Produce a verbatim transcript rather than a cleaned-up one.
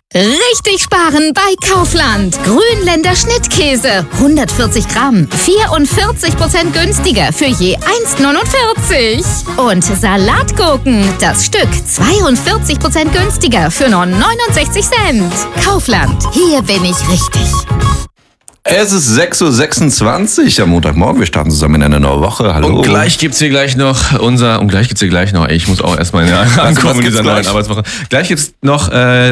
Richtig sparen bei Kaufland. Grünländer Schnittkäse. hundertvierzig Gramm. vierundvierzig Prozent günstiger für je eins neunundvierzig. Und Salatgurken. Das Stück zweiundvierzig Prozent günstiger für nur neunundsechzig Cent. Kaufland. Hier bin ich richtig. Es ist sechs Uhr sechsundzwanzig am Montagmorgen. Wir starten zusammen in eine neue Woche. Hallo. Und gleich gibt's hier gleich noch unser, und gleich gibt's hier gleich noch, ey, ich muss auch erstmal ja, ankommen in dieser neuen Arbeitswoche. Gleich gibt's noch äh,